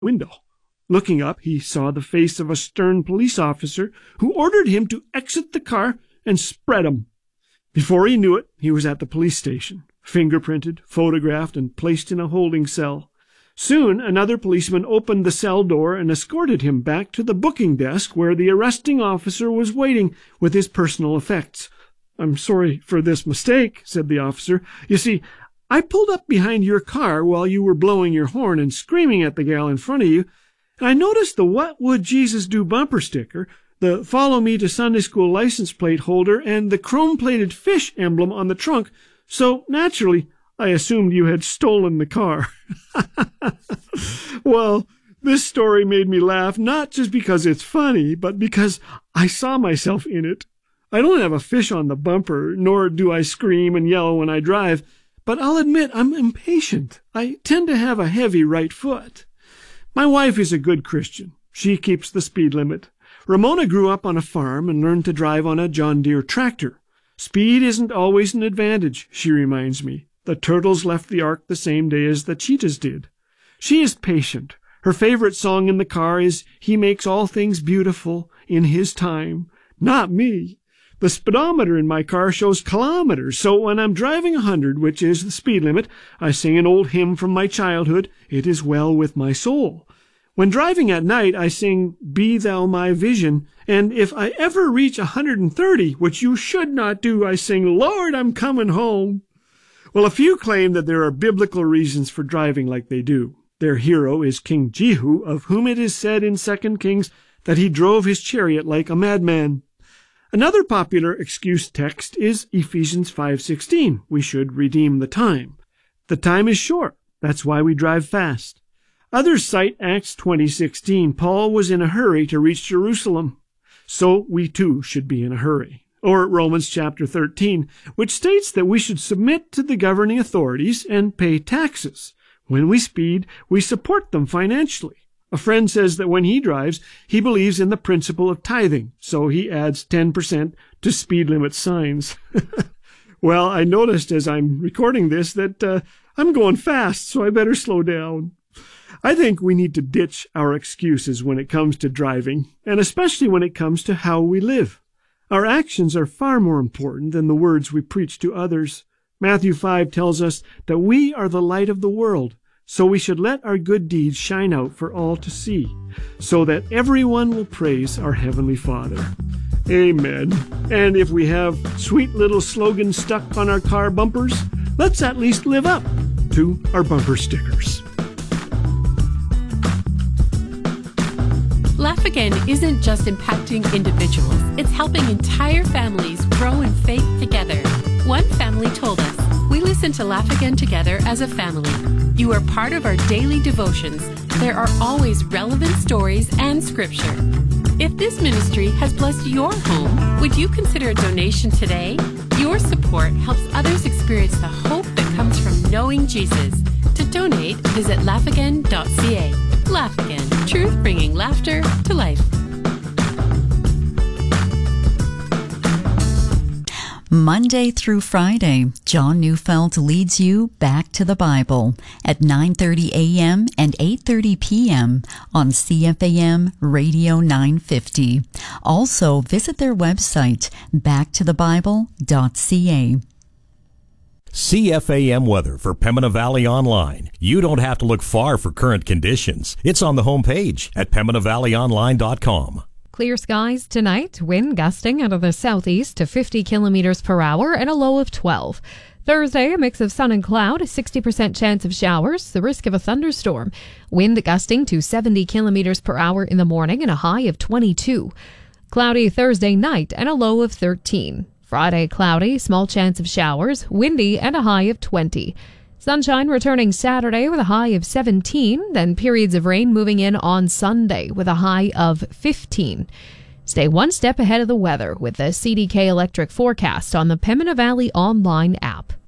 window. Looking up, he saw the face of a stern police officer who ordered him to exit the car and spread 'em. Before he knew it, he was at the police station, fingerprinted, photographed, and placed in a holding cell. Soon, another policeman opened the cell door and escorted him back to the booking desk where the arresting officer was waiting with his personal effects. "I'm sorry for this mistake," said the officer. "You see, I pulled up behind your car while you were blowing your horn and screaming at the gal in front of you, and I noticed the 'What Would Jesus Do' bumper sticker, the 'Follow Me to Sunday School' license plate holder, and the chrome-plated fish emblem on the trunk, so naturally I assumed you had stolen the car." Well, this story made me laugh not just because it's funny, but because I saw myself in it. I don't have a fish on the bumper, nor do I scream and yell when I drive, but I'll admit I'm impatient. I tend to have a heavy right foot. My wife is a good Christian. She keeps the speed limit. Ramona grew up on a farm and learned to drive on a John Deere tractor. Speed isn't always an advantage, she reminds me. The turtles left the ark the same day as the cheetahs did. She is patient. Her favorite song in the car is "He Makes All Things Beautiful in His Time." Not me. The speedometer in my car shows kilometers, so when I'm driving 100, which is the speed limit, I sing an old hymn from my childhood, "It Is Well With My Soul." When driving at night, I sing "Be Thou My Vision," and if I ever reach 130, which you should not do, I sing "Lord, I'm Coming Home." Well, a few claim that there are biblical reasons for driving like they do. Their hero is King Jehu, of whom it is said in 2 Kings that he drove his chariot like a madman. Another popular excuse text is Ephesians 5:16. We should redeem the time. The time is short. That's why we drive fast. Others cite Acts 20:16. Paul was in a hurry to reach Jerusalem. So we too should be in a hurry. Or Romans chapter 13, which states that we should submit to the governing authorities and pay taxes. When we speed, we support them financially. A friend says that when he drives, he believes in the principle of tithing, so he adds 10% to speed limit signs. Well, I noticed as I'm recording this that I'm going fast, so I better slow down. I think we need to ditch our excuses when it comes to driving, and especially when it comes to how we live. Our actions are far more important than the words we preach to others. Matthew 5 tells us that we are the light of the world. So we should let our good deeds shine out for all to see, so that everyone will praise our Heavenly Father. Amen. And if we have sweet little slogans stuck on our car bumpers, let's at least live up to our bumper stickers. Laugh Again isn't just impacting individuals, it's helping entire families grow in faith together. One family told us, "We listen to Laugh Again together as a family. You are part of our daily devotions. There are always relevant stories and scripture." If this ministry has blessed your home, would you consider a donation today? Your support helps others experience the hope that comes from knowing Jesus. To donate, visit laughagain.ca. Laugh Again, truth bringing laughter to life. Monday through Friday, John Neufeld leads you back to the Bible at 9:30 a.m. and 8:30 p.m. on CFAM Radio 950. Also, visit their website, backtothebible.ca. CFAM weather for Pembina Valley Online. You don't have to look far for current conditions. It's on the homepage at pembinavalleyonline.com. Clear skies tonight, wind gusting out of the southeast to 50 kilometers per hour and a low of 12. Thursday, a mix of sun and cloud, a 60% chance of showers, the risk of a thunderstorm. Wind gusting to 70 kilometers per hour in the morning and a high of 22. Cloudy Thursday night and a low of 13. Friday, cloudy, small chance of showers, windy and a high of 20. Sunshine returning Saturday with a high of 17, then periods of rain moving in on Sunday with a high of 15. Stay one step ahead of the weather with the CDK Electric forecast on the Pembina Valley Online app.